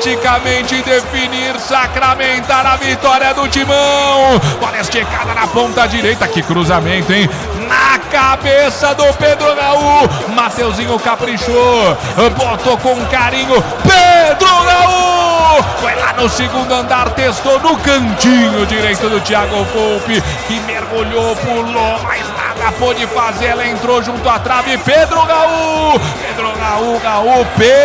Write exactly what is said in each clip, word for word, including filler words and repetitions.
praticamente definir, sacramentar a vitória do Timão. Bola esticada na ponta direita, que cruzamento, hein? Na cabeça do Pedro Raul, Mateuzinho caprichou, botou com carinho, Pedro Raul, foi lá no segundo andar, testou no cantinho direito do Thiago Volpi, que mergulhou, pulou, mas nada pôde fazer, ela entrou junto à trave, Pedro Raul, Pedro Raul, Raul,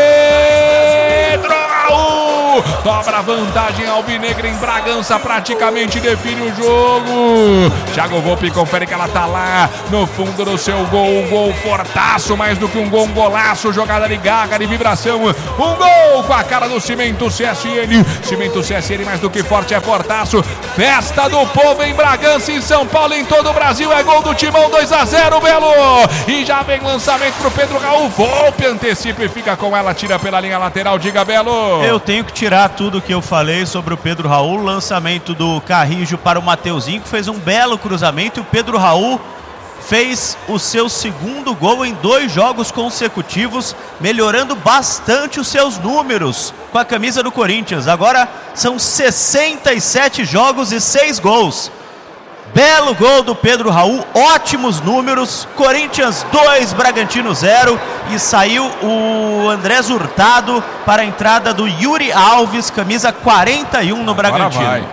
Pedro Raul, dobra vantagem alvinegra em Bragança, praticamente define o jogo. Thiago Volpi confere que ela tá lá no fundo do seu gol, um gol fortaço, mais do que um gol, um golaço, jogada de garra, de vibração, um gol com a cara do Cimento C S N, Cimento C S N mais do que forte, é fortaço, festa do povo em Bragança, em São Paulo, em todo o Brasil, é gol do Timão, dois a zero, Belo, e já vem lançamento pro Pedro Raul, Volpi antecipa e fica com ela, tira pela linha lateral, diga Belo. Eu tenho que tirar tudo que eu falei sobre o Pedro Raul, lançamento do Carrijo para o Mateuzinho, que fez um belo cruzamento, e o Pedro Raul fez o seu segundo gol em dois jogos consecutivos, melhorando bastante os seus números com a camisa do Corinthians. Agora são sessenta e sete jogos e seis gols. Belo gol do Pedro Raul, ótimos números, Corinthians dois, Bragantino zero, e saiu o Andrés Hurtado para a entrada do Yuri Alves, camisa quarenta e um no Agora Bragantino. vai.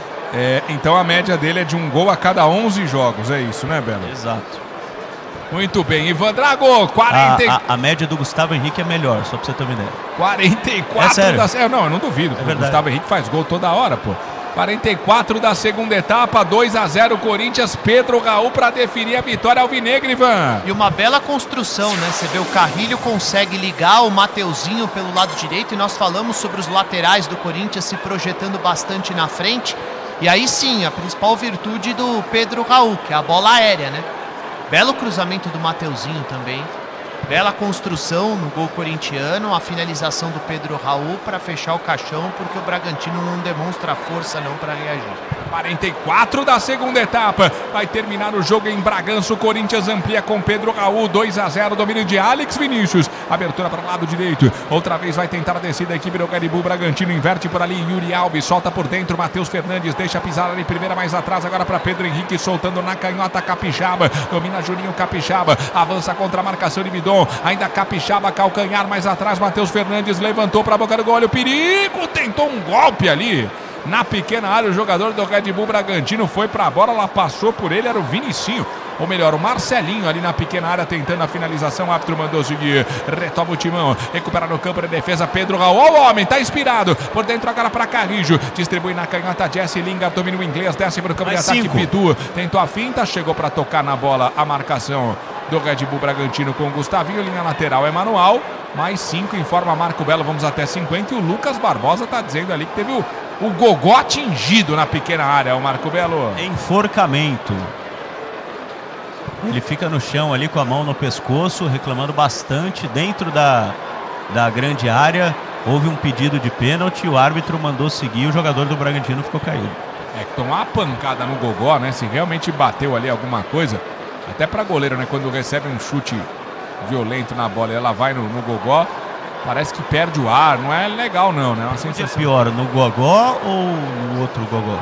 É, então a média dele é de um gol a cada onze jogos, é isso, né, Belo? Exato. Muito bem, Ivan Drago, quarenta... A, a, a média do Gustavo Henrique é melhor, só pra você ter uma ideia. quarenta e quatro É sério? da... É, não, eu não duvido, É o verdade. Gustavo Henrique faz gol toda hora, pô. quarenta e quatro da segunda etapa, dois a zero Corinthians, Pedro Raul para definir a vitória alvinegra, Ivan. E uma bela construção, né? Você vê o Carrilho consegue ligar o Mateuzinho pelo lado direito, e nós falamos sobre os laterais do Corinthians se projetando bastante na frente. E aí sim, a principal virtude do Pedro Raul, que é a bola aérea, né? Belo cruzamento do Mateuzinho também. Bela construção no gol corintiano, a finalização do Pedro Raul para fechar o caixão, porque o Bragantino não demonstra força não para reagir. quarenta e quatro da segunda etapa, vai terminar o jogo em Bragança, o Corinthians amplia com Pedro Raul, dois a zero, domínio de Alex Vinícius, abertura para o lado direito, outra vez vai tentar a descida a equipe do Red Bull Bragantino, inverte por ali, Yuri Alves, solta por dentro, Matheus Fernandes, deixa pisar ali, primeira mais atrás, agora para Pedro Henrique, soltando na canhota, Capixaba, domina Juninho Capixaba, avança contra a marcação de Bidon, ainda Capixaba, calcanhar mais atrás, Matheus Fernandes levantou para a boca do gol, olha o perigo, tentou um golpe ali na pequena área, o jogador do Red Bull Bragantino foi para a bola, ela passou por ele, era o Vinicinho, ou melhor, o Marcelinho ali na pequena área tentando a finalização, o árbitro mandou seguir, retoma o Timão, recupera no campo de defesa, Pedro Raul, ó, o homem, tá inspirado, por dentro agora para Carrijo, distribui na canhota, Jesse Lingard, domina o inglês, desce para o campo de ataque, Pitu, tentou a finta, chegou para tocar na bola, a marcação do Red Bull Bragantino com o Gustavinho, linha lateral é manual, mais cinco, informa Marco Belo, vamos até cinquenta, e o Lucas Barbosa tá dizendo ali que teve o, o gogó atingido na pequena área, o Marco Belo. Enforcamento. Ele fica no chão ali com a mão no pescoço, reclamando bastante dentro da, da grande área, houve um pedido de pênalti, o árbitro mandou seguir, o jogador do Bragantino ficou caído. É que tomar uma pancada no gogó, né, se realmente bateu ali alguma coisa, até para goleiro, né? Quando recebe um chute violento na bola e ela vai no, no gogó, parece que perde o ar. Não é legal, não, né? É uma sensação. É pior, no gogó ou no outro gogó?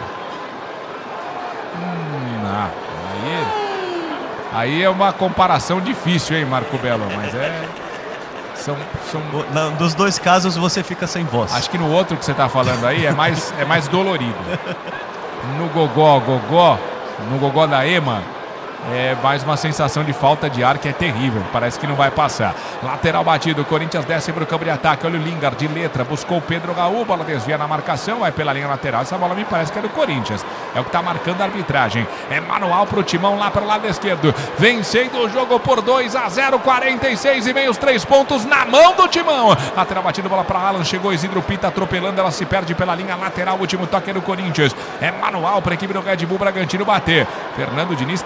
Hum, não. Aí, aí é uma comparação difícil, hein, Marco Belo? Mas é. São, são... Não, dos dois casos você fica sem voz. Acho que no outro que você tá falando aí é mais, é mais dolorido. No gogó, gogó, no gogó da Ema, é mais uma sensação de falta de ar que é terrível, parece que não vai passar. Lateral batido, o Corinthians desce para o campo de ataque, olha o Lingard de letra, buscou o Pedro Raul, bola desvia na marcação, vai pela linha lateral, essa bola me parece que é do Corinthians, é o que está marcando a arbitragem, é manual para o Timão lá para o lado esquerdo, vencendo o jogo por dois a zero, quarenta e seis e meio, os três pontos na mão do Timão. Lateral batido, bola para Alan, chegou Isidro Pita atropelando, ela se perde pela linha lateral, último toque é do Corinthians, é manual para a equipe do Red Bull Bragantino bater. Fernando Diniz está bravo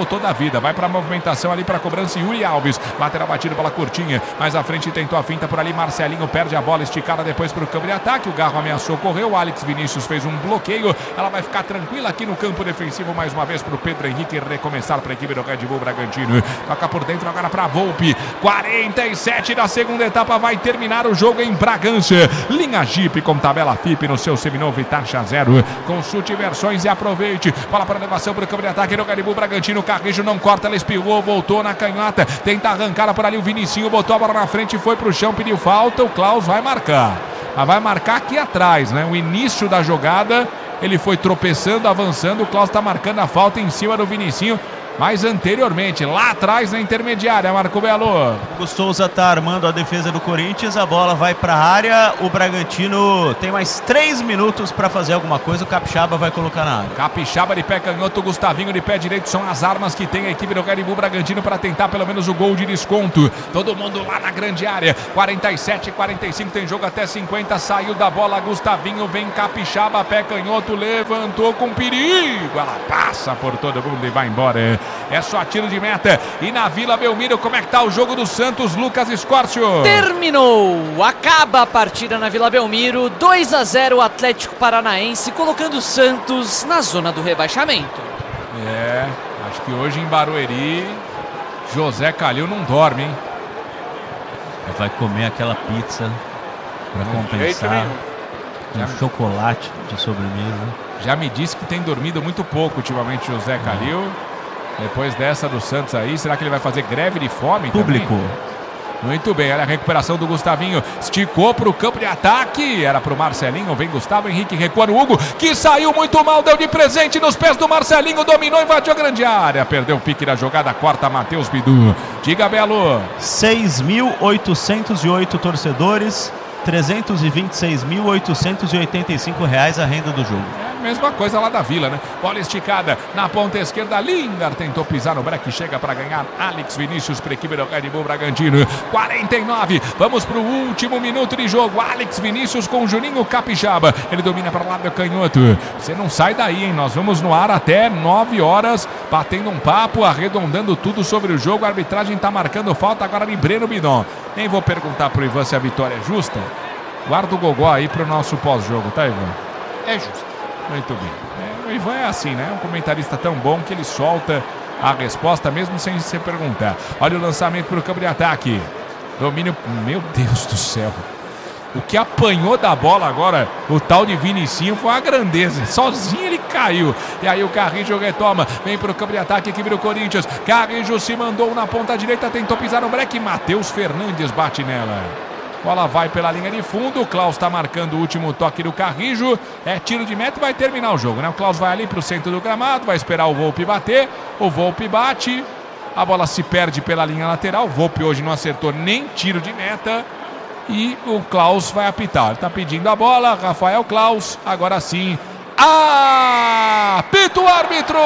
toda a vida. Vai para a movimentação ali para a cobrança Yuri Alves. Lateral batido pela curtinha. Mais à frente tentou a finta por ali. Marcelinho perde a bola esticada depois para o campo de ataque. O Garro ameaçou, correu. O Alex Vinícius fez um bloqueio. Ela vai ficar tranquila aqui no campo defensivo mais uma vez para o Pedro Henrique recomeçar para a equipe do Red Bull Bragantino. Toca por dentro agora para a Volpi. quarenta e sete da segunda etapa. Vai terminar o jogo em Bragança. Linha Jeep com tabela F I P no seu seminovo taxa zero. Consulte versões e aproveite. Bola para elevação para o campo de ataque do Red Bull Bragantino. Carrijo não corta, ela espirrou, voltou na canhota. Tenta arrancar por ali o Vinicinho, botou a bola na frente, foi para o chão, pediu falta. O Klaus vai marcar. Mas vai marcar aqui atrás, né? O início da jogada, ele foi tropeçando, avançando. O Klaus está marcando a falta em cima do Vinicinho. Mas anteriormente, lá atrás na intermediária, Marco Belo. O Souza está armando a defesa do Corinthians, a bola vai para a área, o Bragantino tem mais três minutos para fazer alguma coisa, o Capixaba vai colocar na área. Capixaba de pé canhoto, Gustavinho de pé direito, são as armas que tem a equipe do Red Bull Bragantino para tentar pelo menos o gol de desconto. Todo mundo lá na grande área, quarenta e sete, quarenta e cinco, tem jogo até cinquenta, saiu da bola, Gustavinho, vem Capixaba, pé canhoto, levantou com perigo, ela passa por todo mundo e vai embora. É só tiro de meta. E na Vila Belmiro, como é que tá o jogo do Santos, Lucas Escórcio? Terminou. Acaba a partida na Vila Belmiro. dois a zero Atlético Paranaense, colocando o Santos na zona do rebaixamento. É, acho que hoje em Barueri, José Calil não dorme, hein? Vai comer aquela pizza para compensar. Um chocolate de sobremesa. Já me disse que tem dormido muito pouco ultimamente José Calil. Depois dessa do Santos aí, será que ele vai fazer greve de fome Público. também? Muito bem, olha a recuperação do Gustavinho, esticou para o campo de ataque, era para o Marcelinho, vem Gustavo Henrique, recua no Hugo, que saiu muito mal, deu de presente nos pés do Marcelinho, dominou, invadiu a grande área, perdeu o pique da jogada, corta Matheus Bidu. Diga, Belo. seis mil oitocentos e oito torcedores, trezentos e vinte e seis mil oitocentos e oitenta e cinco reais a renda do jogo. É a mesma coisa lá da Vila, né? Bola esticada na ponta esquerda, Lindar tentou pisar no breque, chega para ganhar Alex Vinícius para a equipe do Red Bull Bragantino. quarenta e nove, vamos para o último minuto de jogo. Alex Vinícius com Juninho Capixaba, ele domina para o lado do canhoto. Você não sai daí, hein? Nós vamos no ar até nove horas, batendo um papo, arredondando tudo sobre o jogo. A arbitragem está marcando falta agora de Breno Bidon. Nem vou perguntar pro Ivan se a vitória é justa. Guarda o gogó aí pro nosso pós-jogo, tá, Ivan? É justo. Muito bem. É, o Ivan é assim, né? É um comentarista tão bom que ele solta a resposta mesmo sem se perguntar. Olha o lançamento pro campo de ataque. Domínio. Meu Deus do céu. O que apanhou da bola agora, o tal de Vinicinho, foi uma grandeza. Sozinho ele caiu. E aí o Carrijo retoma. Vem pro campo de ataque, equipe do Corinthians. Carrijo se mandou na ponta direita, tentou pisar no breque. Matheus Fernandes bate nela. Bola vai pela linha de fundo. O Klaus está marcando o último toque do Carrijo. É tiro de meta e vai terminar o jogo, né? O Klaus vai ali pro centro do gramado, vai esperar o Volpi bater. O Volpi bate. A bola se perde pela linha lateral. O Volpi hoje não acertou nem tiro de meta. E o Klaus vai apitar. Ele tá pedindo a bola. Rafael Klaus. Agora sim. Apita o árbitro!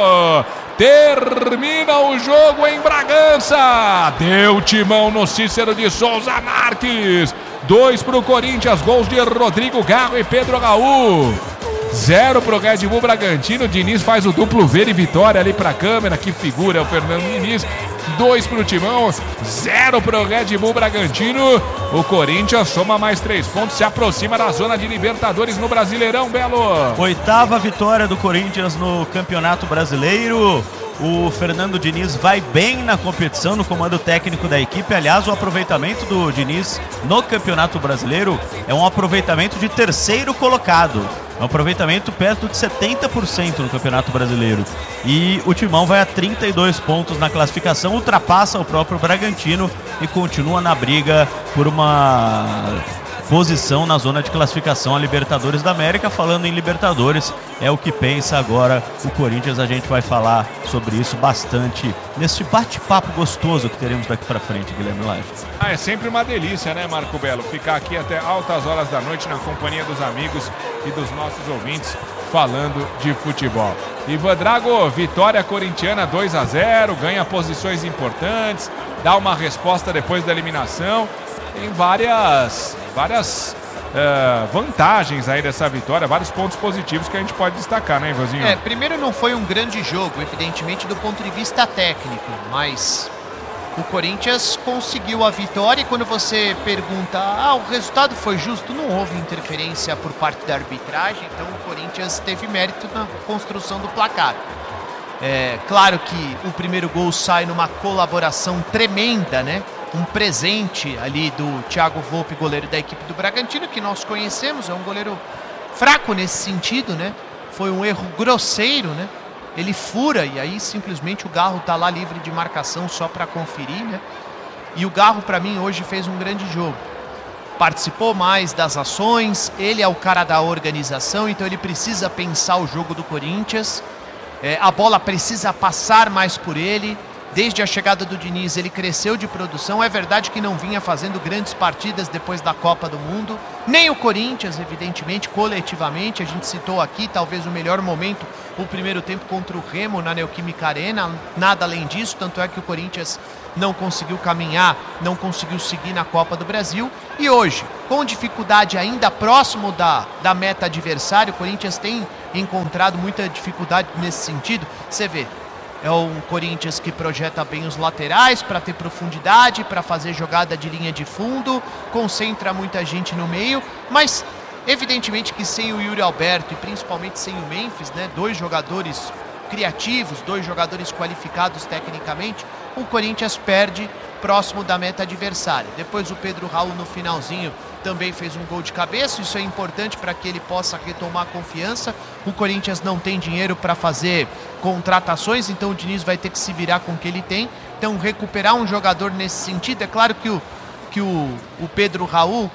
Termina o jogo em Bragança. Deu timão no Cícero de Souza Marques. Dois para o Corinthians. Gols de Rodrigo Garro e Pedro Raul. Zero para o Red Bull Bragantino. Diniz faz o duplo ver e vitória ali para a câmera. Que figura é o Fernando Diniz. Dois para o Timão. Zero para o Red Bull Bragantino. O Corinthians soma mais três pontos. Se aproxima da zona de Libertadores no Brasileirão, Belo. Oitava vitória do Corinthians no Campeonato Brasileiro. O Fernando Diniz vai bem na competição, no comando técnico da equipe. Aliás, o aproveitamento do Diniz no Campeonato Brasileiro é um aproveitamento de terceiro colocado. É um aproveitamento perto de setenta por cento no Campeonato Brasileiro. E o Timão vai a trinta e dois pontos na classificação, ultrapassa o próprio Bragantino e continua na briga por uma posição na zona de classificação a Libertadores da América. Falando em Libertadores, é o que pensa agora o Corinthians. A gente vai falar sobre isso bastante nesse bate-papo gostoso que teremos daqui para frente, Guilherme Lage. Ah, é sempre uma delícia, né, Marco Belo? Ficar aqui até altas horas da noite na companhia dos amigos e dos nossos ouvintes falando de futebol. Ivan Drago, vitória corintiana dois a zero, ganha posições importantes, dá uma resposta depois da eliminação. Tem várias, várias uh, vantagens aí dessa vitória, vários pontos positivos que a gente pode destacar, né, Ivanzinho? É, primeiro não foi um grande jogo, evidentemente, do ponto de vista técnico, mas o Corinthians conseguiu a vitória e quando você pergunta, ah, o resultado foi justo, não houve interferência por parte da arbitragem, então o Corinthians teve mérito na construção do placar. É claro que o primeiro gol sai numa colaboração tremenda, né? Um presente ali do Thiago Volpi, goleiro da equipe do Bragantino, que nós conhecemos, é um goleiro fraco nesse sentido, né? Foi um erro grosseiro, né? Ele fura e aí simplesmente o Garro tá lá livre de marcação só para conferir, né? E o Garro, para mim, hoje fez um grande jogo. Participou mais das ações, ele é o cara da organização, então ele precisa pensar o jogo do Corinthians. É, a bola precisa passar mais por ele. Desde a chegada do Diniz, ele cresceu de produção. É verdade que não vinha fazendo grandes partidas depois da Copa do Mundo. Nem o Corinthians, evidentemente, coletivamente. A gente citou aqui, talvez o melhor momento, o primeiro tempo contra o Remo na Neoquímica Arena. Nada além disso, tanto é que o Corinthians não conseguiu caminhar, não conseguiu seguir na Copa do Brasil. E hoje, com dificuldade ainda próximo da, da meta adversária, o Corinthians tem encontrado muita dificuldade nesse sentido. Você vê, é um Corinthians que projeta bem os laterais para ter profundidade, para fazer jogada de linha de fundo, concentra muita gente no meio, mas evidentemente que sem o Yuri Alberto e principalmente sem o Memphis, né, dois jogadores criativos, dois jogadores qualificados tecnicamente, o Corinthians perde próximo da meta adversária. Depois o Pedro Raul no finalzinho também fez um gol de cabeça, isso é importante para que ele possa retomar a confiança. O Corinthians não tem dinheiro para fazer contratações, então o Diniz vai ter que se virar com o que ele tem. Então recuperar um jogador nesse sentido, é claro que o, que o, o Pedro Raul uh,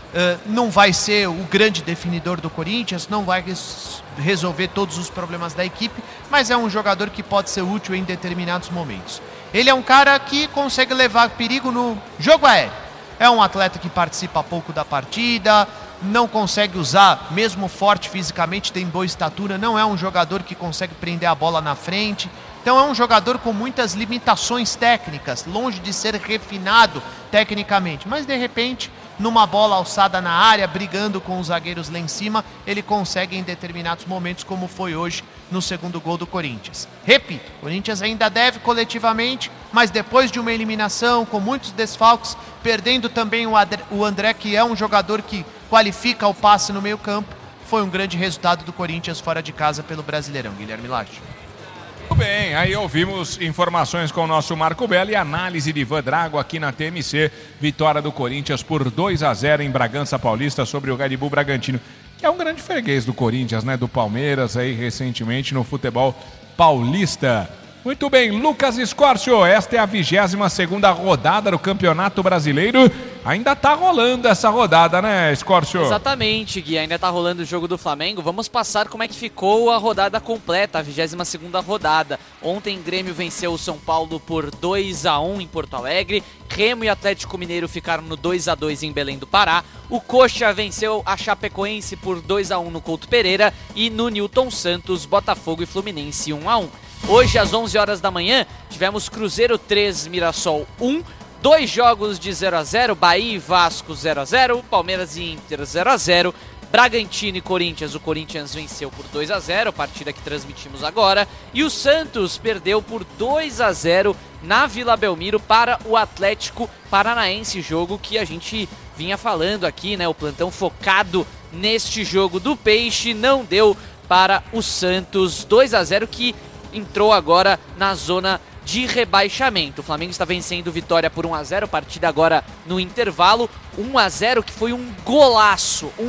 não vai ser o grande definidor do Corinthians, não vai res, resolver todos os problemas da equipe, mas é um jogador que pode ser útil em determinados momentos. Ele é um cara que consegue levar perigo no jogo aéreo. É um atleta que participa pouco da partida, não consegue usar, mesmo forte fisicamente, tem boa estatura, não é um jogador que consegue prender a bola na frente. Então é um jogador com muitas limitações técnicas, longe de ser refinado tecnicamente. Mas de repente, numa bola alçada na área, brigando com os zagueiros lá em cima, ele consegue em determinados momentos, como foi hoje no segundo gol do Corinthians. Repito, o Corinthians ainda deve coletivamente, mas depois de uma eliminação, com muitos desfalques, perdendo também o André, o André, que é um jogador que qualifica o passe no meio campo, foi um grande resultado do Corinthians fora de casa pelo Brasileirão. Guilherme Lage. Muito bem, aí ouvimos informações com o nosso Marco Belo e análise de Ivan Drago aqui na T M C. Vitória do Corinthians por dois a zero em Bragança Paulista sobre o Red Bull Bragantino, que é um grande freguês do Corinthians, né? Do Palmeiras aí recentemente no futebol paulista. Muito bem, Lucas Escórcio, esta é a vigésima segunda rodada do Campeonato Brasileiro. Ainda tá rolando essa rodada, né, Escórcio? Exatamente, Gui, ainda tá rolando o jogo do Flamengo. Vamos passar como é que ficou a rodada completa, a vigésima segunda rodada. Ontem Grêmio venceu o São Paulo por dois a um em Porto Alegre. Remo e Atlético Mineiro ficaram no dois a dois em Belém do Pará. O Coxa venceu a Chapecoense por dois a um no Couto Pereira. E no Newton Santos, Botafogo e Fluminense um a um. Hoje, às onze horas da manhã, tivemos Cruzeiro três, Mirassol um. Dois jogos de zero a zero, Bahia e Vasco zero a zero, Palmeiras e Inter zero a zero, Bragantino e Corinthians, o Corinthians venceu por dois a zero, partida que transmitimos agora, e o Santos perdeu por dois a zero na Vila Belmiro para o Atlético Paranaense, jogo que a gente vinha falando aqui, né, o plantão focado neste jogo do Peixe, não deu para o Santos, dois a zero, que entrou agora na zona de rebaixamento. O Flamengo está vencendo Vitória por um a zero, partida agora no intervalo, um a zero, que foi um golaço, um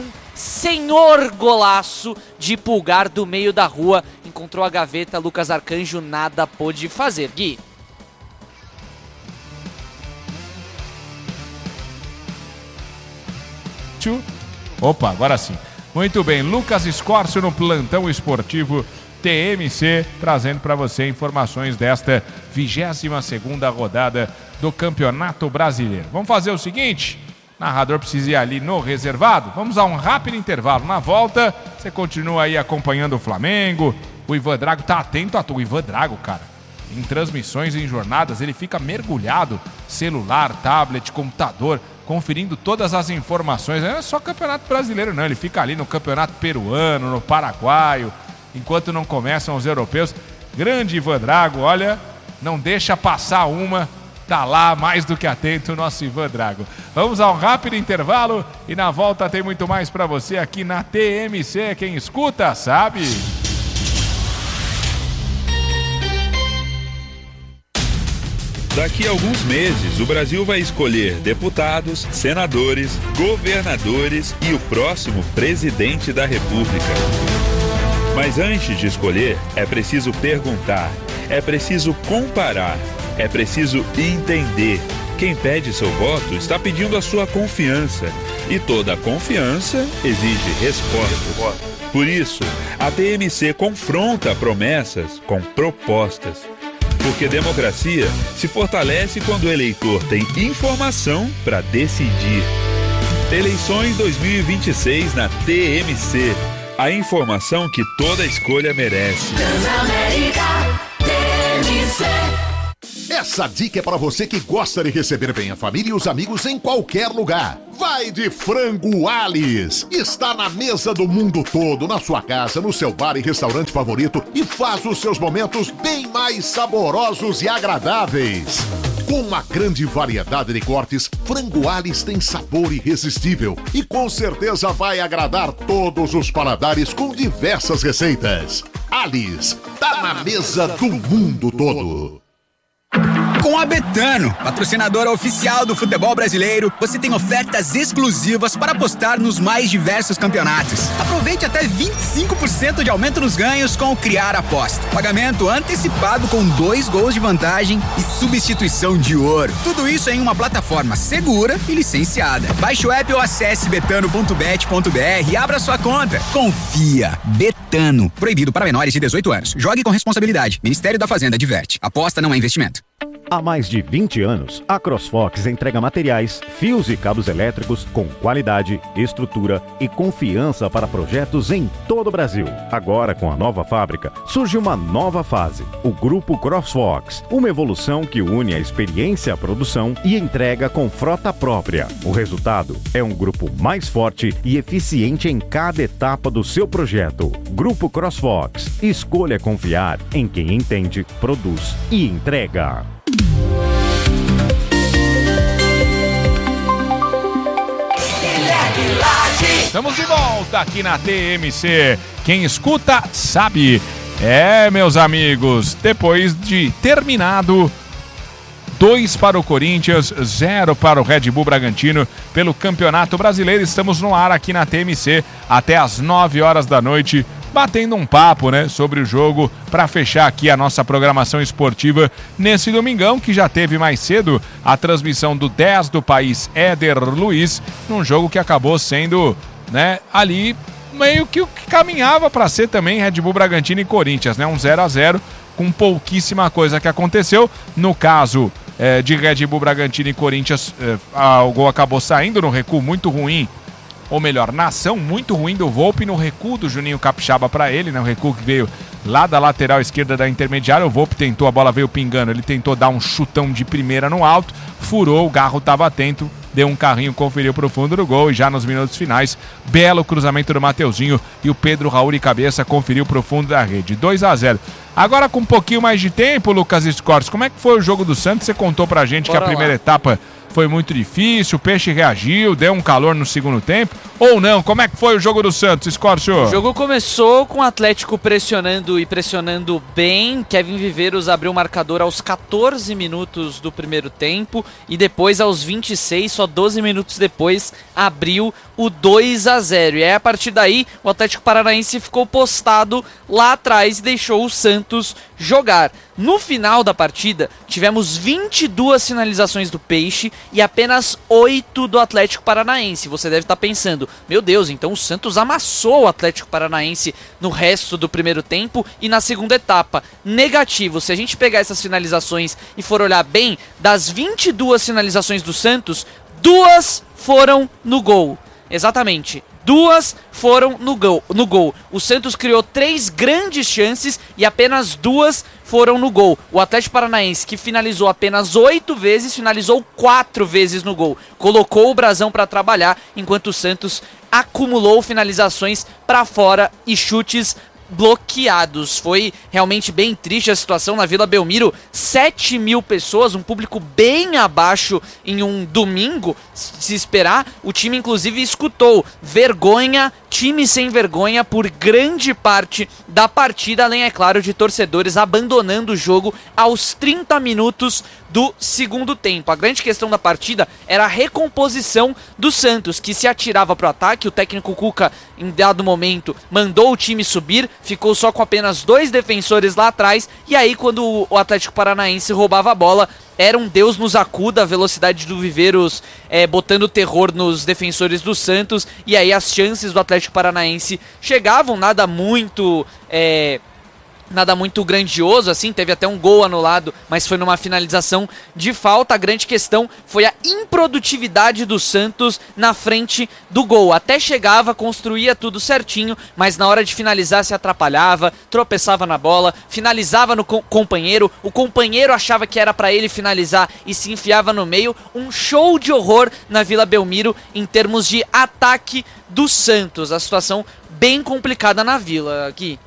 senhor golaço de Pulgar do meio da rua, encontrou a gaveta, Lucas Arcanjo nada pôde fazer. Gui. Opa, agora sim. Muito bem, Lucas Escórcio no plantão esportivo T M C, trazendo para você informações desta vigésima segunda rodada do Campeonato Brasileiro. Vamos fazer o seguinte, o narrador precisa ir ali no reservado, vamos a um rápido intervalo. Na volta, você continua aí acompanhando o Flamengo, o Ivan Drago tá atento a tudo. O Ivan Drago, cara, em transmissões, em jornadas, ele fica mergulhado, celular, tablet, computador, conferindo todas as informações. Não é só campeonato brasileiro, não. Ele fica ali no campeonato peruano, no paraguaio, enquanto não começam os europeus. Grande Ivan Drago, olha, não deixa passar uma. Tá lá, mais do que atento, o nosso Ivan Drago. Vamos a um rápido intervalo e na volta tem muito mais para você aqui na T M C. Quem escuta, sabe. Daqui a alguns meses, o Brasil vai escolher deputados, senadores, governadores e o próximo presidente da República. Mas antes de escolher, é preciso perguntar, é preciso comparar, é preciso entender. Quem pede seu voto está pedindo a sua confiança. E toda confiança exige resposta. Por isso, a T M C confronta promessas com propostas. Porque democracia se fortalece quando o eleitor tem informação para decidir. Eleições dois mil e vinte e seis na T M C. A informação que toda escolha merece. Transamérica T M C. Essa dica é para você que gosta de receber bem a família e os amigos em qualquer lugar. Vai de Frango Alice. Está na mesa do mundo todo, na sua casa, no seu bar e restaurante favorito e faz os seus momentos bem mais saborosos e agradáveis. Com uma grande variedade de cortes, Frango Alice tem sabor irresistível e com certeza vai agradar todos os paladares com diversas receitas. Alice, tá na mesa do mundo todo. Com a Betano, patrocinadora oficial do futebol brasileiro, você tem ofertas exclusivas para apostar nos mais diversos campeonatos. Aproveite até vinte e cinco por cento de aumento nos ganhos com o Criar Aposta. Pagamento antecipado com dois gols de vantagem e substituição de ouro. Tudo isso em uma plataforma segura e licenciada. Baixe o app ou acesse betano ponto bet ponto br e abra sua conta. Confia. Betano. Proibido para menores de dezoito anos. Jogue com responsabilidade. Ministério da Fazenda adverte. Aposta não é investimento. Há mais de vinte anos, a CrossFox entrega materiais, fios e cabos elétricos com qualidade, estrutura e confiança para projetos em todo o Brasil. Agora, com a nova fábrica, surge uma nova fase, o Grupo CrossFox, uma evolução que une a experiência à produção e entrega com frota própria. O resultado é um grupo mais forte e eficiente em cada etapa do seu projeto. Grupo CrossFox. Escolha confiar em quem entende, produz e entrega. Estamos de volta aqui na T M C. Quem escuta sabe. É, meus amigos, depois de terminado, dois para o Corinthians, zero para o Red Bull Bragantino pelo Campeonato Brasileiro. Estamos no ar aqui na T M C até às nove horas da noite, batendo um papo, né, sobre o jogo para fechar aqui a nossa programação esportiva nesse domingão, que já teve mais cedo a transmissão do dez do país Éder Luiz, num jogo que acabou sendo, né, ali meio que o que caminhava para ser também Red Bull Bragantino e Corinthians, né, um zero a zero com pouquíssima coisa que aconteceu. No caso é, de Red Bull Bragantino e Corinthians, é, a, o gol acabou saindo no recuo muito ruim, ou melhor, na ação muito ruim do Volpi, no recuo do Juninho Capixaba para ele, né? O recuo que veio lá da lateral esquerda da intermediária. O Volpi tentou, a bola veio pingando, ele tentou dar um chutão de primeira no alto, furou, o Garro estava atento, deu um carrinho, conferiu para o fundo do gol e já nos minutos finais, belo cruzamento do Mateuzinho e o Pedro Raul de cabeça conferiu para o fundo da rede, dois a zero. Agora com um pouquinho mais de tempo, Lucas Scorsi, como é que foi o jogo do Santos? Você contou pra gente Bora que a primeira lá. etapa foi muito difícil, o Peixe reagiu, deu um calor no segundo tempo, ou não? Como é que foi o jogo do Santos, Scorsi? O jogo começou com o Atlético pressionando e pressionando bem. Kevin Viveiros abriu o marcador aos quatorze minutos do primeiro tempo e depois aos vinte e seis, só doze minutos depois, abriu o dois a zero. E aí, a partir daí, o Atlético Paranaense ficou postado lá atrás e deixou o Santos jogar. No final da partida, tivemos vinte e duas finalizações do Peixe e apenas oito do Atlético Paranaense. Você deve estar pensando, meu Deus, então o Santos amassou o Atlético Paranaense no resto do primeiro tempo e na segunda etapa. Negativo, se a gente pegar essas finalizações e for olhar bem, das vinte e duas finalizações do Santos, duas foram no gol. Exatamente, duas foram no gol, no gol. O Santos criou três grandes chances e apenas duas foram no gol. O Atlético Paranaense, que finalizou apenas oito vezes, finalizou quatro vezes no gol. Colocou o brasão para trabalhar, enquanto o Santos acumulou finalizações para fora e chutes bloqueados. Foi realmente bem triste a situação na Vila Belmiro. sete mil pessoas, um público bem abaixo em um domingo, se esperar. O time inclusive escutou vergonha, time sem vergonha por grande parte da partida, além, é claro, de torcedores abandonando o jogo aos trinta minutos do segundo tempo. A grande questão da partida era a recomposição do Santos, que se atirava para o ataque. O técnico Cuca, em dado momento, mandou o time subir, ficou só com apenas dois defensores lá atrás, e aí quando o Atlético Paranaense roubava a bola, era um Deus nos acuda, a velocidade do Viveiros é, botando terror nos defensores do Santos, e aí as chances do Atlético Paranaense chegavam, nada muito... É, Nada muito grandioso, assim, teve até um gol anulado, mas foi numa finalização de falta. A grande questão foi a improdutividade do Santos na frente do gol. Até chegava, construía tudo certinho, mas na hora de finalizar se atrapalhava, tropeçava na bola, finalizava no co- companheiro, o companheiro achava que era pra ele finalizar e se enfiava no meio. Um show de horror na Vila Belmiro em termos de ataque do Santos. A situação bem complicada na Vila, Gui.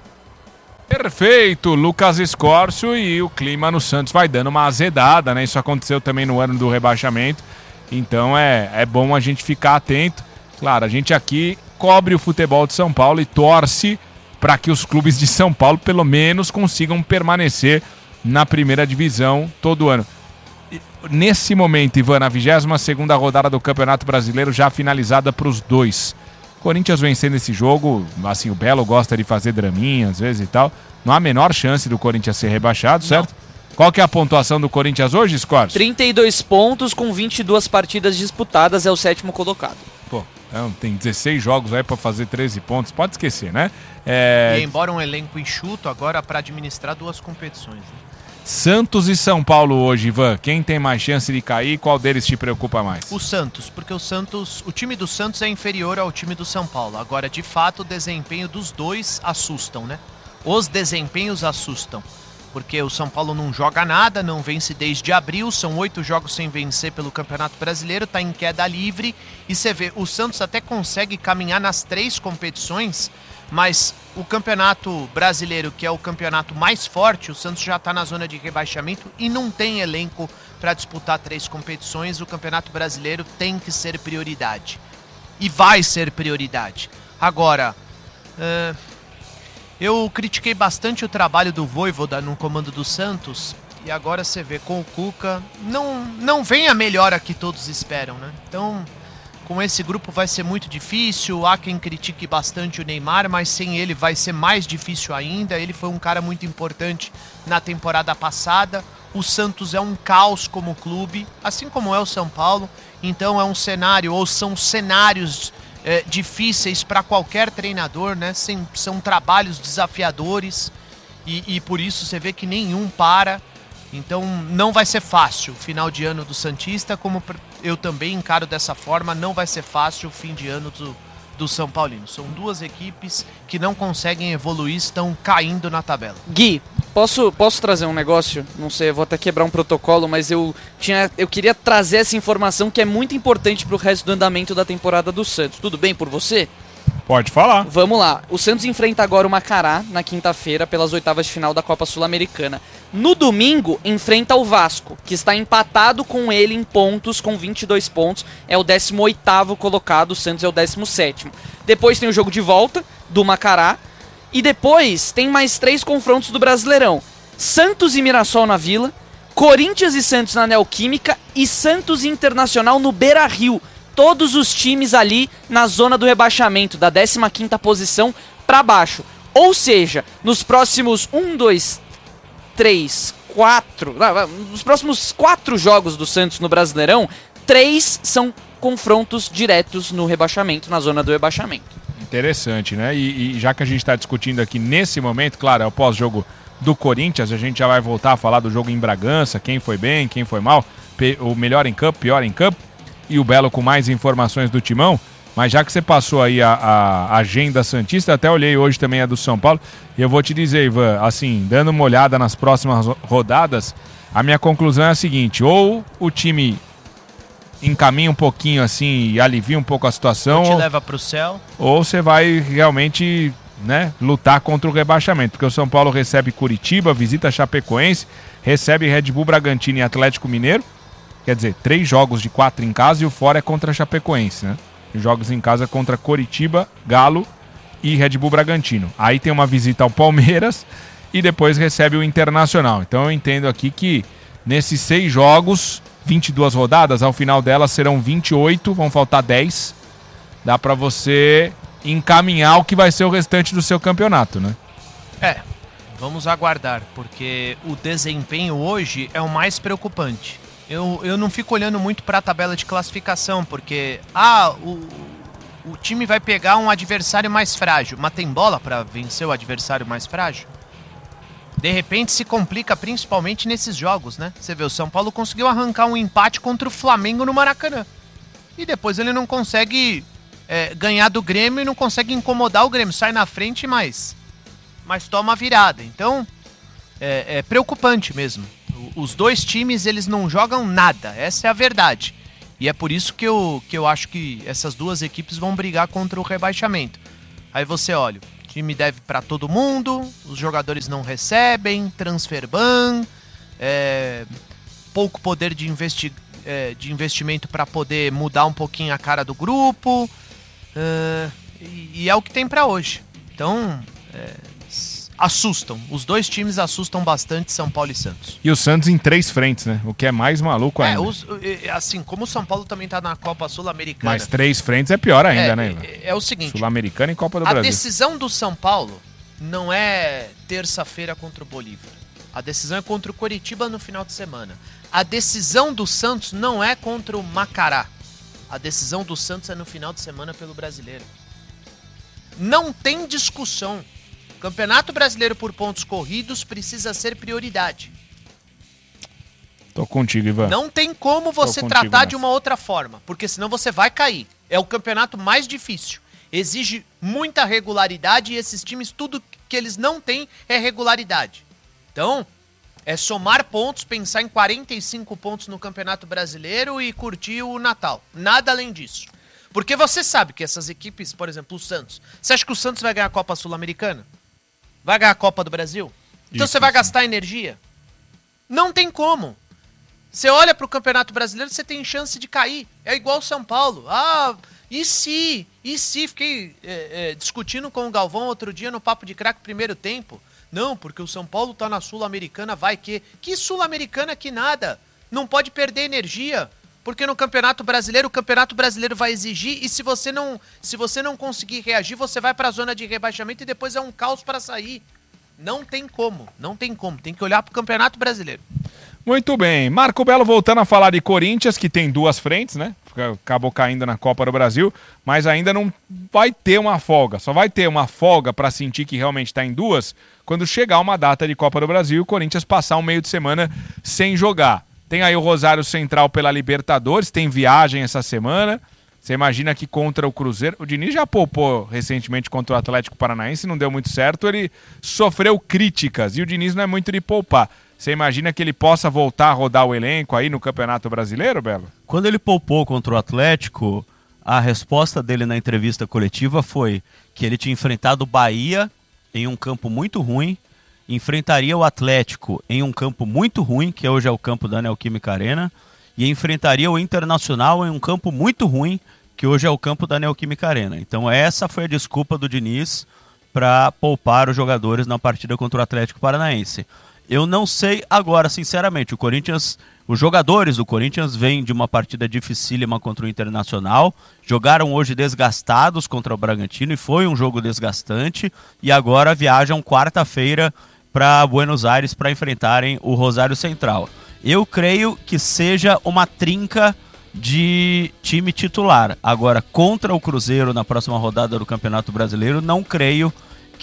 Perfeito, Lucas Escórcio, e o clima no Santos vai dando uma azedada, né? Isso aconteceu também no ano do rebaixamento, então é, é bom a gente ficar atento. Claro, a gente aqui cobre o futebol de São Paulo e torce para que os clubes de São Paulo pelo menos consigam permanecer na primeira divisão todo ano. E, nesse momento, Ivan, a vigésima segunda rodada do Campeonato Brasileiro já finalizada para os dois. Corinthians vencendo esse jogo, assim, o Belo gosta de fazer draminha às vezes e tal. Não há a menor chance do Corinthians ser rebaixado, certo? Não. Qual que é a pontuação do Corinthians hoje, Scorch? trinta e dois pontos com vinte e duas partidas disputadas, é o sétimo colocado. Pô, então, tem dezesseis jogos aí pra fazer treze pontos, pode esquecer, né? É... E embora um elenco enxuto, agora para administrar duas competições, né? Santos e São Paulo hoje, Ivan. Quem tem mais chance de cair? Qual deles te preocupa mais? O Santos, porque o Santos, o time do Santos é inferior ao time do São Paulo. Agora, de fato, o desempenho dos dois assustam, né? Os desempenhos assustam. Porque o São Paulo não joga nada, não vence desde abril, são oito jogos sem vencer pelo Campeonato Brasileiro, tá em queda livre. E você vê, o Santos até consegue caminhar nas três competições, mas o Campeonato Brasileiro, que é o campeonato mais forte, o Santos já está na zona de rebaixamento e não tem elenco para disputar três competições. O Campeonato Brasileiro tem que ser prioridade. E vai ser prioridade. Agora, uh, eu critiquei bastante o trabalho do Vojvoda no comando do Santos, e agora você vê, com o Cuca, não, não vem a melhora que todos esperam, né? Então... com esse grupo vai ser muito difícil. Há quem critique bastante o Neymar, mas sem ele vai ser mais difícil ainda. Ele foi um cara muito importante na temporada passada. O Santos é um caos como clube, assim como é o São Paulo. Então é um cenário, ou são cenários é, difíceis para qualquer treinador, né? Sem, são trabalhos desafiadores e, e por isso você vê que nenhum para. Então não vai ser fácil o final de ano do Santista, como eu também encaro dessa forma, não vai ser fácil o fim de ano do, do São Paulino. São duas equipes que não conseguem evoluir, estão caindo na tabela. Gui, posso, posso trazer um negócio? Não sei, eu vou até quebrar um protocolo, mas eu, tinha, eu queria trazer essa informação que é muito importante para o resto do andamento da temporada do Santos. Tudo bem por você? Pode falar. Vamos lá. O Santos enfrenta agora o Macará na quinta-feira pelas oitavas de final da Copa Sul-Americana. No domingo, enfrenta o Vasco, que está empatado com ele em pontos, com vinte e dois pontos. É o décimo oitavo colocado, o Santos é o décimo sétimo. Depois tem o jogo de volta do Macará. E depois tem mais três confrontos do Brasileirão. Santos e Mirassol na Vila, Corinthians e Santos na Neoquímica e Santos e Internacional no Beira-Rio. Todos os times ali na zona do rebaixamento, da décima quinta posição para baixo. Ou seja, nos próximos um, dois, três, quatro... Nos próximos quatro jogos do Santos no Brasileirão, três são confrontos diretos no rebaixamento, na zona do rebaixamento. Interessante, né? E, e já que a gente está discutindo aqui nesse momento, claro, é o pós-jogo do Corinthians, a gente já vai voltar a falar do jogo em Bragança, quem foi bem, quem foi mal, o melhor em campo, pior em campo. E o Belo com mais informações do Timão. Mas já que você passou aí a, a agenda santista, até olhei hoje também a do São Paulo, e eu vou te dizer, Ivan, assim, dando uma olhada nas próximas rodadas, a minha conclusão é a seguinte: ou o time encaminha um pouquinho assim e alivia um pouco a situação, Ou te ou, leva pro céu. ou você vai realmente, né, lutar contra o rebaixamento, porque o São Paulo recebe Curitiba, visita Chapecoense, recebe Red Bull Bragantino e Atlético Mineiro, quer dizer, três jogos de quatro em casa e o fora é contra Chapecoense, né? Jogos em casa contra Coritiba, Galo e Red Bull Bragantino. Aí tem uma visita ao Palmeiras e depois recebe o Internacional. Então eu entendo aqui que nesses seis jogos, vinte e duas rodadas, ao final delas serão vinte e oito, vão faltar dez. Dá pra você encaminhar o que vai ser o restante do seu campeonato, né? É, vamos aguardar, porque o desempenho hoje é o mais preocupante. Eu, eu não fico olhando muito para a tabela de classificação, porque ah, o, o time vai pegar um adversário mais frágil, mas tem bola para vencer o adversário mais frágil? De repente se complica principalmente nesses jogos, né? Você vê, o São Paulo conseguiu arrancar um empate contra o Flamengo no Maracanã. E depois ele não consegue é, ganhar do Grêmio e não consegue incomodar o Grêmio. Sai na frente, mas, mas toma a virada. Então, é, é preocupante mesmo. Os dois times, eles não jogam nada, essa é a verdade. E é por isso que eu, que eu acho que essas duas equipes vão brigar contra o rebaixamento. Aí você olha, o time deve para todo mundo, os jogadores não recebem, transfer ban, é, pouco poder de, investi é, de investimento para poder mudar um pouquinho a cara do grupo, é, e, e é o que tem para hoje. Então, é, assustam. Os dois times assustam bastante, São Paulo e Santos. E o Santos em três frentes, né? O que é mais maluco ainda. É, os, assim, como o São Paulo também tá na Copa Sul-Americana. Mas três frentes é pior ainda, é, né? É, é o seguinte. Sul-Americana e Copa do a Brasil. A decisão do São Paulo não é terça-feira contra o Bolívar. A decisão é contra o Coritiba no final de semana. A decisão do Santos não é contra o Macará. A decisão do Santos é no final de semana pelo Brasileiro. Não tem discussão. Campeonato Brasileiro por pontos corridos precisa ser prioridade. Tô contigo, Ivan. Não tem como você contigo, tratar nessa. de uma outra forma, porque senão você vai cair. É o campeonato mais difícil. Exige muita regularidade e esses times, tudo que eles não têm é regularidade. Então, é somar pontos, pensar em quarenta e cinco pontos no Campeonato Brasileiro e curtir o Natal. Nada além disso. Porque você sabe que essas equipes, por exemplo, o Santos, você acha que o Santos vai ganhar a Copa Sul-Americana? Vai ganhar a Copa do Brasil? Então Isso, você vai sim. gastar energia? Não tem como. Você olha pro Campeonato Brasileiro, você tem chance de cair. É igual o São Paulo. Ah, e se? E se? Fiquei é, é, discutindo com o Galvão outro dia no Papo de Craque primeiro tempo. Não, porque o São Paulo tá na Sul-Americana, vai que... Que Sul-Americana que nada? Não pode perder energia. Porque no Campeonato Brasileiro, o Campeonato Brasileiro vai exigir e se você não, se você não conseguir reagir, você vai para a zona de rebaixamento e depois é um caos para sair. Não tem como, não tem como. Tem que olhar para o Campeonato Brasileiro. Muito bem. Marco Belo voltando a falar de Corinthians, que tem duas frentes, né? Acabou caindo na Copa do Brasil, mas ainda não vai ter uma folga. Só vai ter uma folga para sentir que realmente está em duas quando chegar uma data de Copa do Brasil e o Corinthians passar um meio de semana sem jogar. Tem aí o Rosário Central pela Libertadores, tem viagem essa semana. Você imagina que contra o Cruzeiro... O Diniz já poupou recentemente contra o Atlético Paranaense, não deu muito certo, ele sofreu críticas e o Diniz não é muito de poupar. Você imagina que ele possa voltar a rodar o elenco aí no Campeonato Brasileiro, Belo? Quando ele poupou contra o Atlético, a resposta dele na entrevista coletiva foi que ele tinha enfrentado o Bahia em um campo muito ruim, enfrentaria o Atlético em um campo muito ruim, que hoje é o campo da Neoquímica Arena, e enfrentaria o Internacional em um campo muito ruim, que hoje é o campo da Neoquímica Arena. Então essa foi a desculpa do Diniz para poupar os jogadores na partida contra o Atlético Paranaense. Eu não sei agora, sinceramente, o Corinthians, os jogadores do Corinthians vêm de uma partida dificílima contra o Internacional, jogaram hoje desgastados contra o Bragantino e foi um jogo desgastante, e agora viajam quarta-feira para Buenos Aires para enfrentarem o Rosário Central. Eu creio que seja uma trinca de time titular. Agora, contra o Cruzeiro na próxima rodada do Campeonato Brasileiro, não creio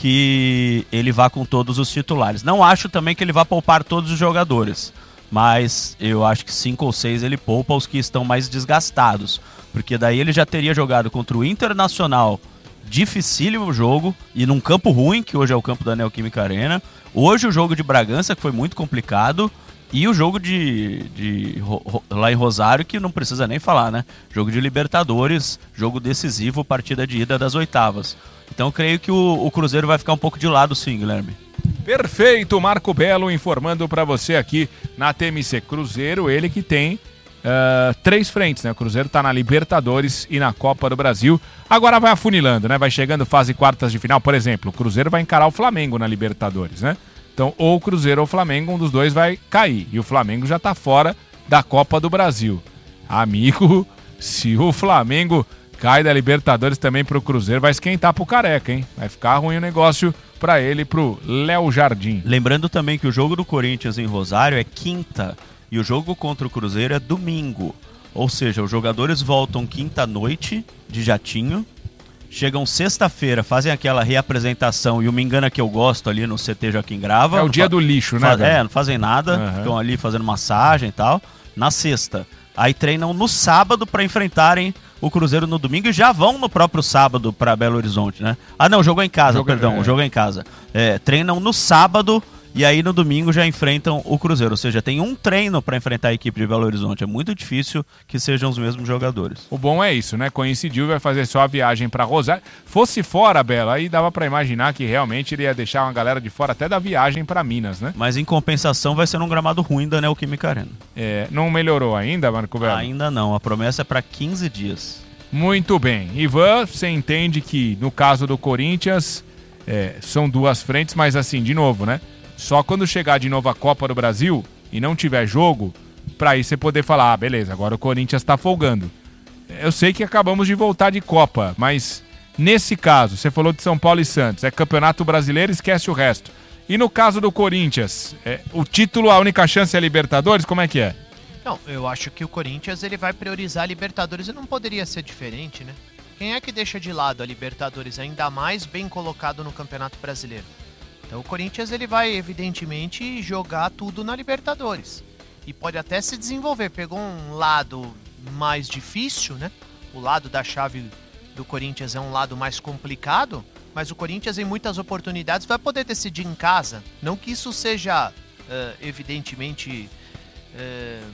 que ele vá com todos os titulares. Não acho também que ele vá poupar todos os jogadores, mas eu acho que cinco ou seis ele poupa os que estão mais desgastados, Porque daí ele já teria jogado contra o Internacional, dificílimo jogo, e num campo ruim, que hoje é o campo da Neoquímica Arena. Hoje o jogo de Bragança, que foi muito complicado, e o jogo de, de lá em Rosário, que não precisa nem falar, né? Jogo de Libertadores, jogo decisivo, partida de ida das oitavas. Então creio que o, o Cruzeiro vai ficar um pouco de lado, sim, Guilherme. Perfeito, Marco Belo informando para você aqui na T M C. Cruzeiro, ele que tem uh, três frentes, né? O Cruzeiro tá na Libertadores e na Copa do Brasil. Agora vai afunilando, né? Vai chegando fase quartas de final, por exemplo. O Cruzeiro vai encarar o Flamengo na Libertadores, né? Então, ou o Cruzeiro ou o Flamengo, um dos dois vai cair. E o Flamengo já tá fora da Copa do Brasil. Amigo, se o Flamengo cai da Libertadores também pro Cruzeiro, vai esquentar pro Careca, hein? Vai ficar ruim o negócio pra ele, pro Léo Jardim. Lembrando também que o jogo do Corinthians em Rosário é quinta e o jogo contra o Cruzeiro é domingo. Ou seja, os jogadores voltam quinta-noite de jatinho, chegam sexta-feira, fazem aquela reapresentação e o Me Engana Que Eu Gosto ali no C T Joaquim Grava. É o dia fa- do lixo, né? Faz, é, não fazem nada, Uhum. Ficam ali fazendo massagem e tal. Na sexta. Aí treinam no sábado para enfrentarem o Cruzeiro no domingo e já vão no próprio sábado para Belo Horizonte, né? Ah, não, jogo é em casa, Jogo, perdão, é. o jogo é em casa. É, treinam no sábado e aí no domingo já enfrentam o Cruzeiro. Ou seja, tem um treino para enfrentar a equipe de Belo Horizonte. É muito difícil que sejam os mesmos jogadores. O bom é isso, né? Coincidiu e vai fazer só a viagem pra Rosário. Fosse fora, Bela, aí dava pra imaginar que realmente ele ia deixar uma galera de fora até da viagem pra Minas, né? Mas em compensação vai ser num gramado ruim da Neoquímica Arena. É, não melhorou ainda, Marco Belo? Ainda não, a promessa é para quinze dias. Muito bem. Ivan, você entende que no caso do Corinthians é, são duas frentes, mas assim, de novo, né? Só quando chegar de novo a Copa do Brasil e não tiver jogo, pra aí você poder falar, ah, beleza, agora o Corinthians tá folgando. Eu sei que acabamos de voltar de Copa, mas nesse caso, você falou de São Paulo e Santos, é Campeonato Brasileiro, esquece o resto. E no caso do Corinthians, é, o título, a única chance é Libertadores, como é que é? Não, eu acho que o Corinthians ele vai priorizar a Libertadores e não poderia ser diferente, né? Quem é que deixa de lado a Libertadores, ainda mais bem colocado no Campeonato Brasileiro? Então o Corinthians ele vai evidentemente jogar tudo na Libertadores e pode até se desenvolver. Pegou um lado mais difícil, né? O lado da chave do Corinthians é um lado mais complicado, mas o Corinthians em muitas oportunidades vai poder decidir em casa. Não que isso seja uh, evidentemente uh,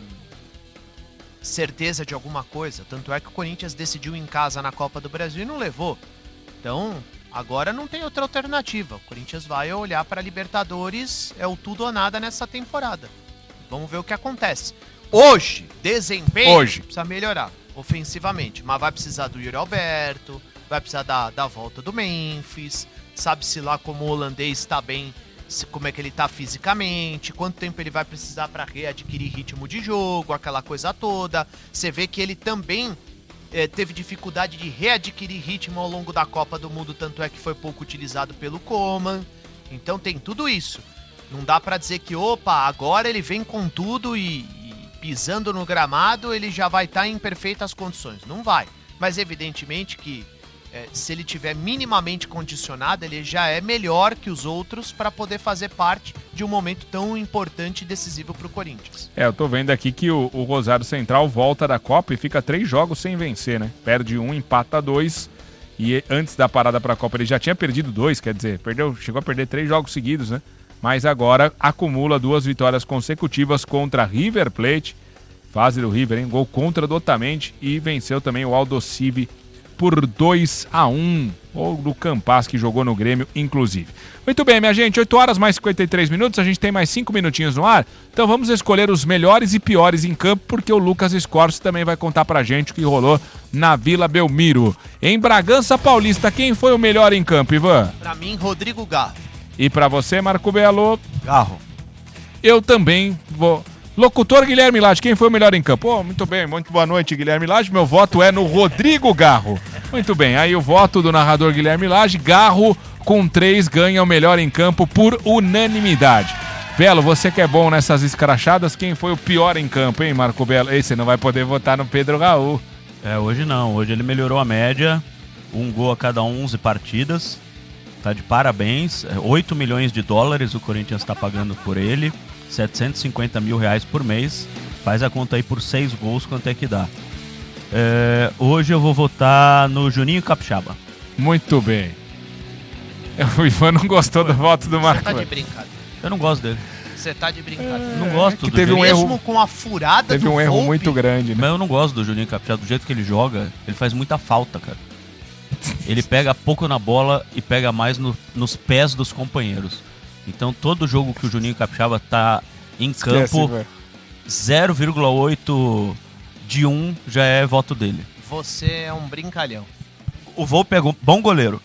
certeza de alguma coisa. Tanto é que o Corinthians decidiu em casa na Copa do Brasil e não levou. Então agora não tem outra alternativa. O Corinthians vai olhar para a Libertadores, é o tudo ou nada nessa temporada. Vamos ver o que acontece. Hoje, desempenho Hoje. precisa melhorar ofensivamente, mas vai precisar do Yuri Alberto, vai precisar da, da volta do Memphis, sabe-se lá como o holandês está bem, se, como é que ele está fisicamente, quanto tempo ele vai precisar para readquirir ritmo de jogo, aquela coisa toda. Você vê que ele também É, teve dificuldade de readquirir ritmo ao longo da Copa do Mundo, tanto é que foi pouco utilizado pelo Koeman. Então tem tudo isso. Não dá pra dizer que, opa, agora ele vem com tudo e, e pisando no gramado ele já vai estar em perfeitas condições. Não vai. Mas evidentemente que é, se ele tiver minimamente condicionado, ele já é melhor que os outros para poder fazer parte de um momento tão importante e decisivo para o Corinthians. É, eu tô vendo aqui que o, o Rosário Central volta da Copa e fica três jogos sem vencer, né? Perde um, empata dois. E antes da parada pra Copa ele já tinha perdido dois, quer dizer, perdeu, chegou a perder três jogos seguidos, né? Mas agora acumula duas vitórias consecutivas contra River Plate, fase do River, hein? Gol contra do Otamendi e venceu também o Aldosivi por dois a um, ou do Campas, que jogou no Grêmio, inclusive. Muito bem, minha gente, oito horas mais cinquenta e três minutos, a gente tem mais cinco minutinhos no ar, então vamos escolher os melhores e piores em campo, porque o Lucas Scorsi também vai contar pra gente o que rolou na Vila Belmiro. Em Bragança Paulista, quem foi o melhor em campo, Ivan? Pra mim, Rodrigo Garro. E pra você, Marco Belo? Garro. Eu também vou... Locutor Guilherme Lage, quem foi o melhor em campo? Oh, muito bem, muito boa noite, Guilherme Lage. Meu voto é no Rodrigo Garro. Muito bem, aí o voto do narrador Guilherme Lage. Garro, com três, ganha o melhor em campo por unanimidade. Belo, você que é bom nessas escrachadas, quem foi o pior em campo, hein, Marco Belo? Ei, você não vai poder votar no Pedro Raul. É, hoje não. Hoje ele melhorou a média. Um gol a cada onze partidas. Tá de parabéns. oito milhões de dólares o Corinthians está pagando por ele. setecentos e cinquenta mil reais por mês. Faz a conta aí por seis gols, quanto é que dá. É, hoje eu vou votar no Juninho Capixaba. Muito bem. O Ivan não gostou do voto do Marco. Você tá de brincadeira. Eu não gosto dele. Você tá de brincadeira. É, não gosto que do teve Juninho. um Mesmo erro, com a furada teve do um erro Volpe, muito grande, né? Mas eu não gosto do Juninho Capixaba. Do jeito que ele joga, ele faz muita falta, cara. Ele pega pouco na bola e pega mais no, nos pés dos companheiros. Então todo jogo que o Juninho Capixaba tá em Esquece, campo, velho. zero vírgula oito de um já é voto dele. Você é um brincalhão. O Volpe é go- bom goleiro.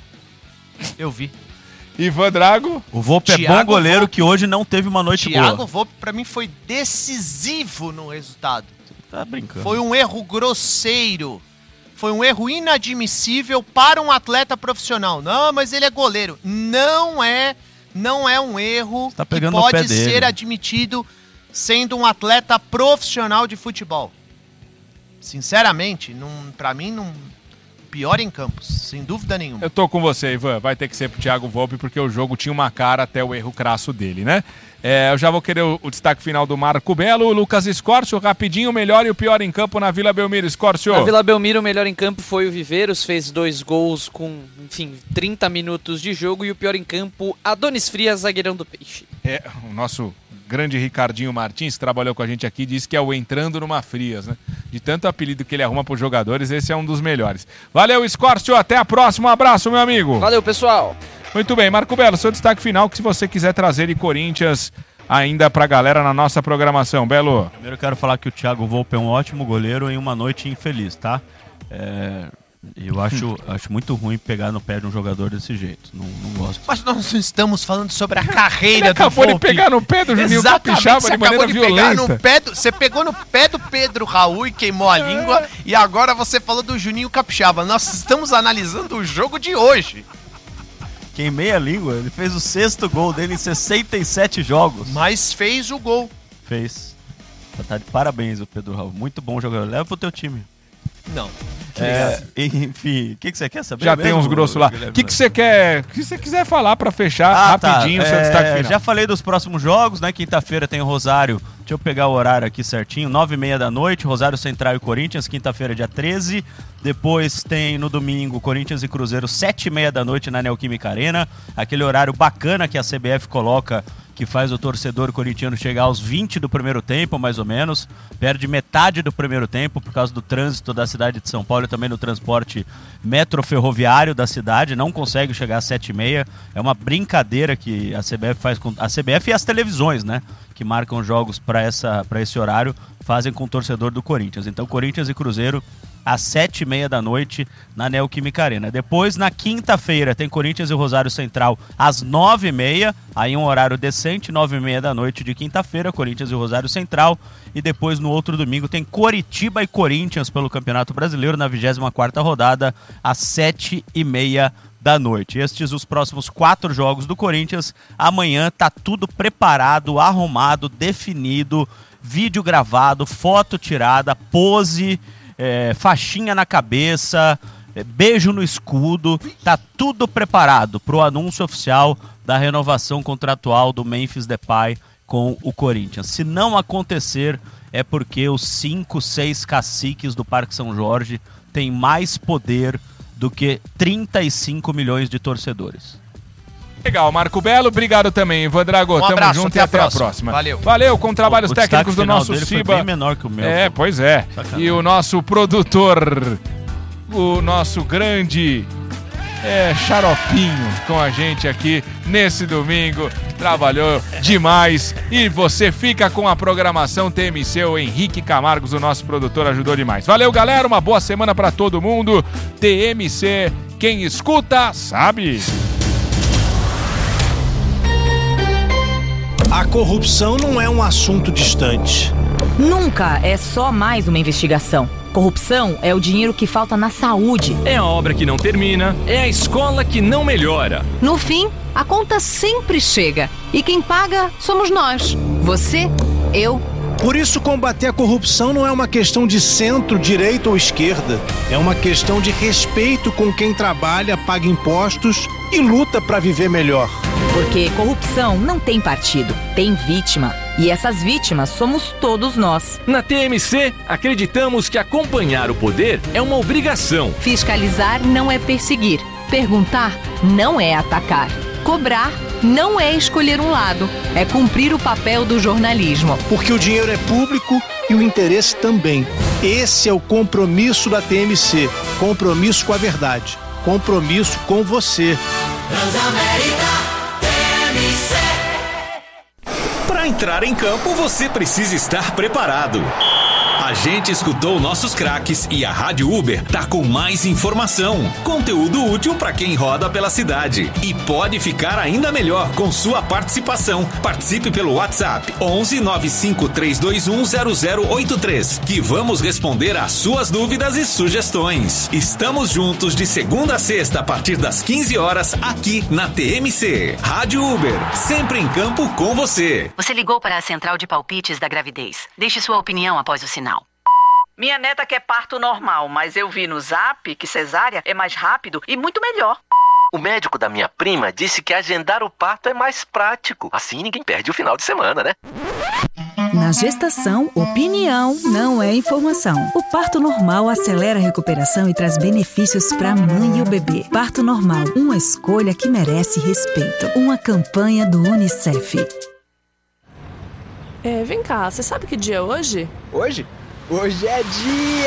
Eu vi. Ivan Drago. O Volpe é bom Thiago goleiro Volpe. que hoje não teve uma noite Thiago boa. Volpe, pra mim, foi decisivo no resultado. Tá brincando. Foi um erro grosseiro. Foi um erro inadmissível para um atleta profissional. Não, mas ele é goleiro. Não é, não é um erro tá que pegando no pode pé dele. ser admitido sendo um atleta profissional de futebol. Sinceramente, não, pra mim, não, pior em campos, sem dúvida nenhuma. Eu tô com você, Ivan. Vai ter que ser pro Thiago Volpe, porque o jogo tinha uma cara até o erro crasso dele, né? É, eu já vou querer o, o destaque final do Marco Belo. O Lucas Escórcio, rapidinho, o melhor e o pior em campo na Vila Belmiro. Escórcio. Na Vila Belmiro, o melhor em campo foi o Viveiros, fez dois gols com, enfim, trinta minutos de jogo. E o pior em campo, Adonis Frias, zagueirão do Peixe. É, o nosso grande Ricardinho Martins, que trabalhou com a gente aqui, disse que é o entrando numa Frias, né? De tanto apelido que ele arruma pros jogadores, esse é um dos melhores. Valeu, Escórcio, até a próxima. Um abraço, meu amigo. Valeu, pessoal. Muito bem, Marco Belo, seu destaque final, que se você quiser trazer de Corinthians ainda pra galera na nossa programação. Belo. Primeiro eu quero falar que o Thiago Volpe é um ótimo goleiro em uma noite infeliz, tá? É... Eu acho, acho muito ruim pegar no pé de um jogador desse jeito. Não, não gosto. Mas nós não estamos falando sobre a carreira Ele do acabou de Volpe. pegar no pé do Juninho Exatamente, Capixaba você de maneira acabou de pegar violenta. no pé do, você pegou no pé do Pedro Raul e queimou a língua. E agora você falou do Juninho Capixaba. Nós estamos analisando o jogo de hoje. Queimei a língua, ele fez o sexto gol dele em sessenta e sete jogos. Mas fez o gol. Fez. Tá de parabéns, o Pedro Raul. Muito bom jogador. Leva pro teu time. Não. É, enfim, o que, que você quer saber? Já mesmo, tem uns grossos lá. O que, que você quer? O que você quiser falar pra fechar Ah, rapidinho o tá. seu É, destaque final? Já falei dos próximos jogos, né? Quinta-feira tem o Rosário. Deixa eu pegar o horário aqui certinho. nove e meia da noite, Rosário Central e Corinthians, quinta-feira, dia treze. Depois tem no domingo Corinthians e Cruzeiro, sete e meia da noite na Neoquímica Arena. Aquele horário bacana que a C B F coloca, que faz o torcedor corintiano chegar aos vinte do primeiro tempo, mais ou menos. Perde metade do primeiro tempo por causa do trânsito da cidade de São Paulo e também do transporte metroferroviário da cidade. Não consegue chegar às sete e meia. É uma brincadeira que a C B F faz com... A C B F e as televisões, né? Que marcam jogos para essa, para esse horário, fazem com o torcedor do Corinthians. Então, Corinthians e Cruzeiro às sete e meia da noite na Neoquímica Arena. Depois, na quinta-feira, tem Corinthians e Rosário Central às nove e meia, aí um horário decente, nove e meia da noite de quinta-feira, Corinthians e Rosário Central. E depois, no outro domingo, tem Coritiba e Corinthians pelo Campeonato Brasileiro, na vigésima quarta rodada, às sete e meia da noite. Estes os próximos quatro jogos do Corinthians. Amanhã tá tudo preparado, arrumado, definido, vídeo gravado, foto tirada, pose... É, faixinha na cabeça, é, beijo no escudo, tá tudo preparado para o anúncio oficial da renovação contratual do Memphis Depay com o Corinthians. Se não acontecer, é porque os cinco, seis caciques do Parque São Jorge têm mais poder do que trinta e cinco milhões de torcedores. Legal, Marco Belo, obrigado também, Ivan Drago. Um Tamo abraço, junto até e a até próxima. a próxima. Valeu. Valeu, com trabalhos O- o técnicos do destaque final nosso dele foi Ciba. bem menor que o meu. É, pois é. Sacanagem. E o nosso produtor, o nosso grande é, xaropinho com a gente aqui nesse domingo. Trabalhou demais. E você fica com a programação T M C. O Henrique Camargos, o nosso produtor, ajudou demais. Valeu, galera. Uma boa semana pra todo mundo. T M C, quem escuta, sabe. A corrupção não é um assunto distante. Nunca é só mais uma investigação. Corrupção é o dinheiro que falta na saúde. É a obra que não termina, é a escola que não melhora. No fim, a conta sempre chega. E quem paga somos nós. Você, eu. Por isso, combater a corrupção não é uma questão de centro, direita ou esquerda. É uma questão de respeito com quem trabalha, paga impostos e luta para viver melhor. Porque corrupção não tem partido, tem vítima. E essas vítimas somos todos nós. Na T M C, acreditamos que acompanhar o poder é uma obrigação. Fiscalizar não é perseguir. Perguntar não é atacar. Cobrar não é escolher um lado. É cumprir o papel do jornalismo. Porque o dinheiro é público e o interesse também. Esse é o compromisso da T M C. Compromisso com a verdade. Compromisso com você. Transamérica T M C. Para entrar em campo, você precisa estar preparado. A gente escutou nossos craques e a Rádio Uber tá com mais informação, conteúdo útil para quem roda pela cidade. E pode ficar ainda melhor com sua participação. Participe pelo WhatsApp onze nove cinco três dois um zero zero oito três, que vamos responder às suas dúvidas e sugestões. Estamos juntos de segunda a sexta a partir das quinze horas aqui na T M C. Rádio Uber, sempre em campo com você. Você ligou para a central de palpites da gravidez. Deixe sua opinião após o sinal. Minha neta quer parto normal, mas eu vi no Zap que cesárea é mais rápido e muito melhor. O médico da minha prima disse que agendar o parto é mais prático. Assim ninguém perde o final de semana, né? Na gestação, opinião não é informação. O parto normal acelera a recuperação e traz benefícios para a mãe e o bebê. Parto normal, uma escolha que merece respeito. Uma campanha do Unicef. É, vem cá, você sabe que dia é hoje? Hoje? Hoje é dia